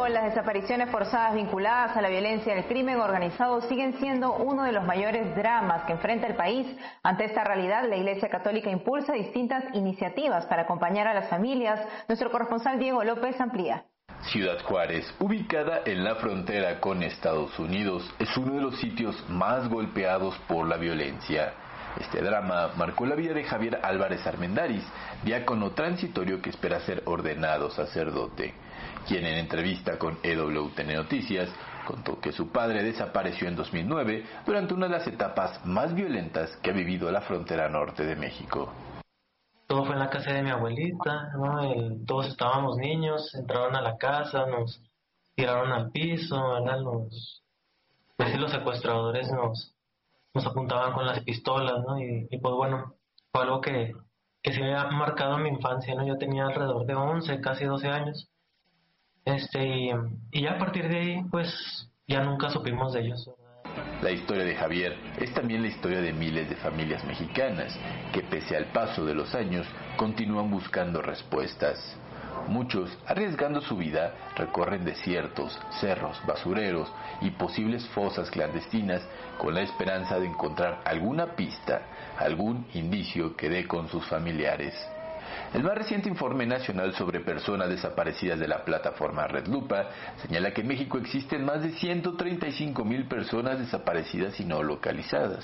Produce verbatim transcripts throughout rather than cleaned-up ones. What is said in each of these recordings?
México, las desapariciones forzadas vinculadas a la violencia y el crimen organizado siguen siendo uno de los mayores dramas que enfrenta el país. Ante esta realidad, la Iglesia Católica impulsa distintas iniciativas para acompañar a las familias. Nuestro corresponsal Diego López amplía. Ciudad Juárez, ubicada en la frontera con Estados Unidos, es uno de los sitios más golpeados por la violencia. Este drama marcó la vida de Javier Álvarez Armendáriz, diácono transitorio que espera ser ordenado sacerdote, quien en entrevista con E W T N Noticias contó que su padre desapareció en dos mil nueve durante una de las etapas más violentas que ha vivido la frontera norte de México. Todo fue en la casa de mi abuelita, ¿no? El, todos estábamos niños, entraron a la casa, nos tiraron al piso, ¿verdad? Los, pues sí, los secuestradores nos, nos apuntaban con las pistolas, ¿no? Y, y pues bueno, fue algo que, que se había marcado en mi infancia, ¿no? Yo tenía alrededor de once, casi doce años. Este, y, y ya a partir de ahí, pues, ya nunca supimos de ellos. La historia de Javier es también la historia de miles de familias mexicanas que, pese al paso de los años, continúan buscando respuestas. Muchos, arriesgando su vida, recorren desiertos, cerros, basureros y posibles fosas clandestinas con la esperanza de encontrar alguna pista, algún indicio que dé con sus familiares. El más reciente informe nacional sobre personas desaparecidas de la plataforma Red Lupa señala que en México existen más de ciento treinta y cinco mil personas desaparecidas y no localizadas.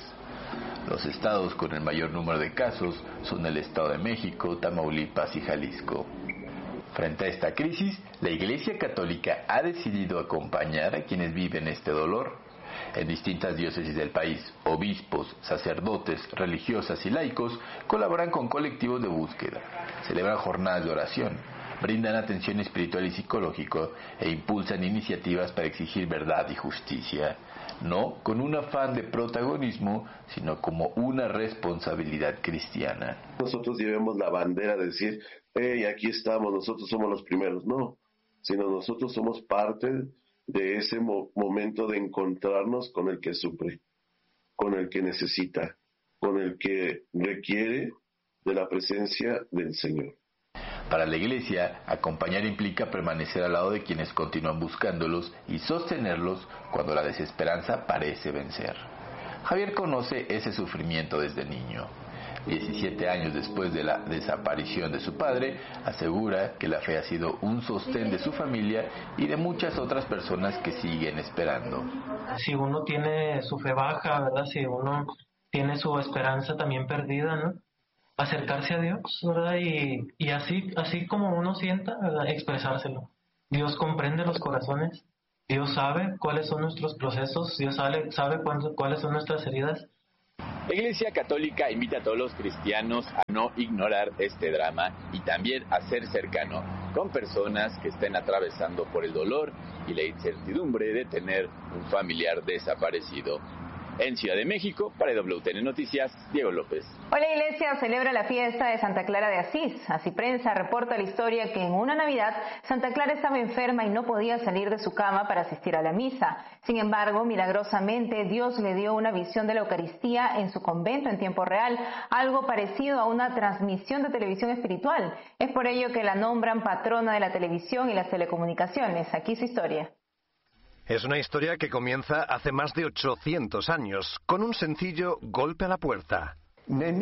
Los estados con el mayor número de casos son el Estado de México, Tamaulipas y Jalisco. Frente a esta crisis, la Iglesia Católica ha decidido acompañar a quienes viven este dolor. En distintas diócesis del país, obispos, sacerdotes, religiosas y laicos colaboran con colectivos de búsqueda, celebran jornadas de oración, brindan atención espiritual y psicológica e impulsan iniciativas para exigir verdad y justicia, no con un afán de protagonismo, sino como una responsabilidad cristiana. Nosotros llevemos la bandera de decir, hey, aquí estamos, nosotros somos los primeros, no, sino nosotros somos parte de ese mo- momento de encontrarnos con el que sufre, con el que necesita, con el que requiere de la presencia del Señor. Para la Iglesia, acompañar implica permanecer al lado de quienes continúan buscándolos y sostenerlos cuando la desesperanza parece vencer. Javier conoce ese sufrimiento desde niño. diecisiete años después de la desaparición de su padre, asegura que la fe ha sido un sostén de su familia y de muchas otras personas que siguen esperando. Si uno tiene su fe baja, ¿verdad? Si uno tiene su esperanza también perdida, ¿no? Acercarse a Dios, ¿verdad? Y, y así, así como uno sienta, ¿verdad? Expresárselo. Dios comprende los corazones, Dios sabe cuáles son nuestros procesos, Dios sabe, sabe cuánto, cuáles son nuestras heridas. La Iglesia Católica invita a todos los cristianos a no ignorar este drama y también a ser cercano con personas que estén atravesando por el dolor y la incertidumbre de tener un familiar desaparecido. En Ciudad de México, para E W T N Noticias, Diego López. Hoy la Iglesia celebra la fiesta de Santa Clara de Asís. Así Prensa reporta la historia que en una Navidad Santa Clara estaba enferma y no podía salir de su cama para asistir a la misa. Sin embargo, milagrosamente Dios le dio una visión de la Eucaristía en su convento en tiempo real, algo parecido a una transmisión de televisión espiritual. Es por ello que la nombran patrona de la televisión y las telecomunicaciones. Aquí su historia. Es una historia que comienza hace más de ochocientos años, con un sencillo golpe a la puerta. En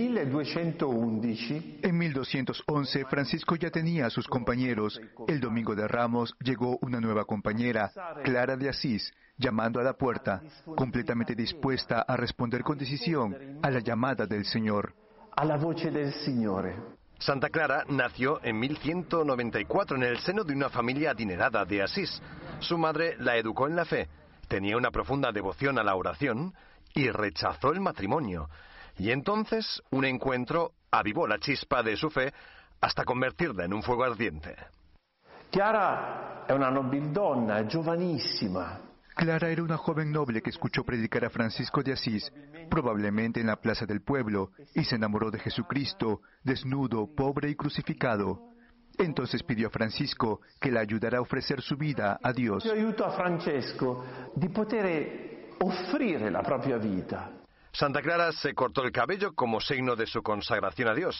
mil doscientos once, Francisco ya tenía a sus compañeros. El domingo de Ramos llegó una nueva compañera, Clara de Asís, llamando a la puerta, completamente dispuesta a responder con decisión a la llamada del Señor. A la voce del Signore. Santa Clara nació en mil ciento noventa y cuatro en el seno de una familia adinerada de Asís. Su madre la educó en la fe, tenía una profunda devoción a la oración y rechazó el matrimonio. Y entonces un encuentro avivó la chispa de su fe hasta convertirla en un fuego ardiente. Chiara è una nobildonna, giovanissima. Clara era una joven noble que escuchó predicar a Francisco de Asís, probablemente en la plaza del pueblo, y se enamoró de Jesucristo, desnudo, pobre y crucificado. Entonces pidió a Francisco que la ayudara a ofrecer su vida a Dios. Io aiuto a Francesco di poter offrire la propria vita. Santa Clara se cortó el cabello como signo de su consagración a Dios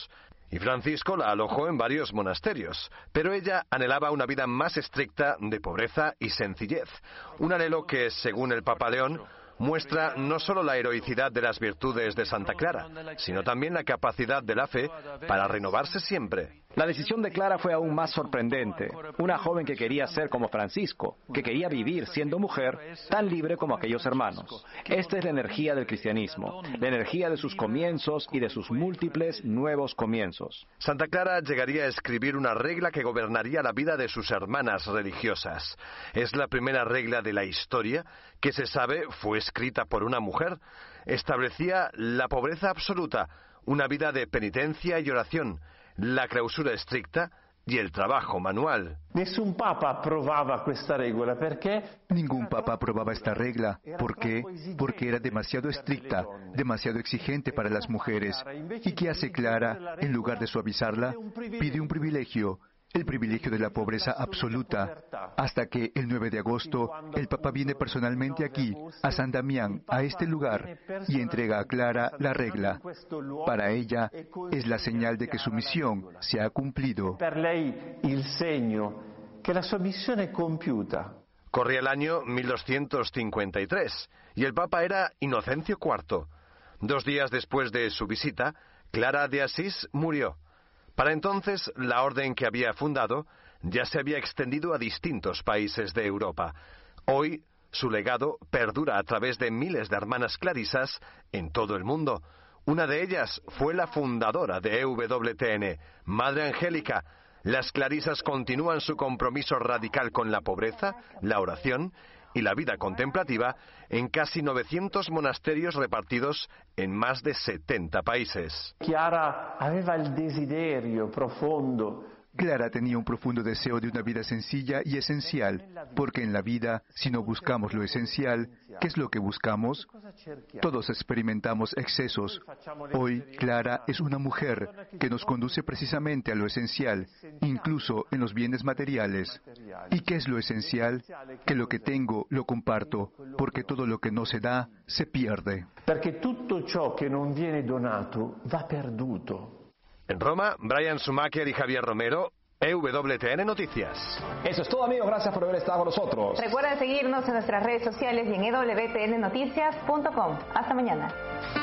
y Francisco la alojó en varios monasterios, pero ella anhelaba una vida más estricta de pobreza y sencillez, un anhelo que, según el Papa León, muestra no solo la heroicidad de las virtudes de Santa Clara, sino también la capacidad de la fe para renovarse siempre. La decisión de Clara fue aún más sorprendente. Una joven que quería ser como Francisco, que quería vivir siendo mujer tan libre como aquellos hermanos. Esta es la energía del cristianismo, la energía de sus comienzos y de sus múltiples nuevos comienzos. Santa Clara llegaría a escribir una regla que gobernaría la vida de sus hermanas religiosas. Es la primera regla de la historia que se sabe fue escrita por una mujer. Establecía la pobreza absoluta, una vida de penitencia y oración, la clausura estricta y el trabajo manual. Nessun papa approvava questa regola perché Ningún papa aprobaba esta regla. ¿Por qué? Porque era demasiado estricta, demasiado exigente para las mujeres. ¿Y qué hace Clara? En lugar de suavizarla, pide un privilegio, el privilegio de la pobreza absoluta, hasta que el nueve de agosto el Papa viene personalmente aquí, a San Damián, a este lugar, y entrega a Clara la regla. Para ella es la señal de que su misión se ha cumplido. Per lei il segno che la sua missione è compiuta. Corría el año mil doscientos cincuenta y tres y el Papa era Inocencio cuarto. Dos días después de su visita, Clara de Asís murió. Para entonces, la orden que había fundado ya se había extendido a distintos países de Europa. Hoy, su legado perdura a través de miles de hermanas clarisas en todo el mundo. Una de ellas fue la fundadora de E W T N, Madre Angélica. Las clarisas continúan su compromiso radical con la pobreza, la oración y la vida contemplativa en casi novecientos monasterios repartidos en más de setenta países. Chiara aveva il desiderio profondo. Clara tenía un profundo deseo de una vida sencilla y esencial, porque en la vida, si no buscamos lo esencial, ¿qué es lo que buscamos? Todos experimentamos excesos. Hoy, Clara es una mujer que nos conduce precisamente a lo esencial, incluso en los bienes materiales. ¿Y qué es lo esencial? Que lo que tengo lo comparto, porque todo lo que no se da, se pierde. Perché tutto ciò che non viene donato va perduto. En Roma, Brian Schumacher y Javier Romero, E W T N Noticias. Eso es todo, amigos. Gracias por haber estado con nosotros. Recuerda seguirnos en nuestras redes sociales y en e w t n noticias punto com. Hasta mañana.